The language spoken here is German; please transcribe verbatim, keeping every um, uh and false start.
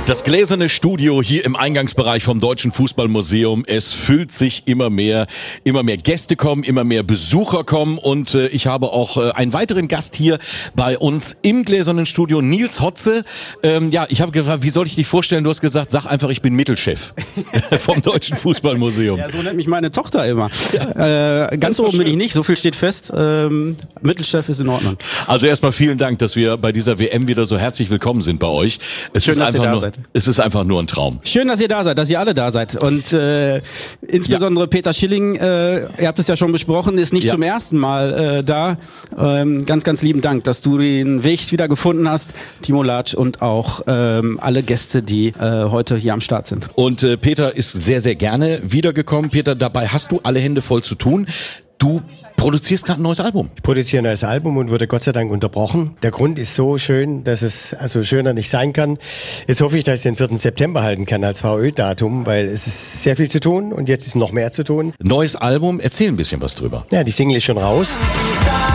Das gläserne Studio hier im Eingangsbereich vom Deutschen Fußballmuseum. Es füllt sich immer mehr, immer mehr Gäste kommen, immer mehr Besucher kommen und äh, ich habe auch äh, einen weiteren Gast hier bei uns im gläsernen Studio, Nils Hotze. Ähm, ja, ich habe gefragt, wie soll ich dich vorstellen? Du hast gesagt, sag einfach, ich bin Mittelchef vom Deutschen Fußballmuseum. Ja, so nennt mich meine Tochter immer. Ja. Äh, ganz oben bin ich nicht, so viel steht fest. Ähm, Mittelchef ist in Ordnung. Also erstmal vielen Dank, dass wir bei dieser W M wieder so herzlich willkommen sind bei euch. Es Schön, ist dass einfach ihr da nur, seid. Es ist einfach nur ein Traum. Schön, dass ihr da seid, dass ihr alle da seid. Und äh, insbesondere ja. Peter Schilling, äh, ihr habt es ja schon besprochen, ist nicht ja. zum ersten Mal äh, da. Ähm, ganz, ganz lieben Dank, dass du den Weg wieder gefunden hast, Timo Latsch und auch ähm, alle Gäste, die äh, heute hier am Start sind. Und äh, Peter ist sehr, sehr gerne wiedergekommen. Peter, dabei hast du alle Hände voll zu tun. Du produzierst gerade ein neues Album. Ich produziere ein neues Album und wurde Gott sei Dank unterbrochen. Der Grund ist so schön, dass es also schöner nicht sein kann. Jetzt hoffe ich, dass ich den vierten September halten kann als V Ö-Datum, weil es ist sehr viel zu tun und jetzt ist noch mehr zu tun. Neues Album, erzähl ein bisschen was drüber. Ja, die Single ist schon raus.